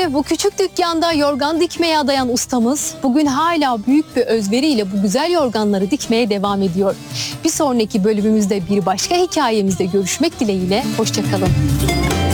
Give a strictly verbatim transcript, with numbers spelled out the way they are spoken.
İşte bu küçük dükkanda yorgan dikmeye adayan ustamız bugün hala büyük bir özveriyle bu güzel yorganları dikmeye devam ediyor. Bir sonraki bölümümüzde bir başka hikayemizde görüşmek dileğiyle, hoşça kalın.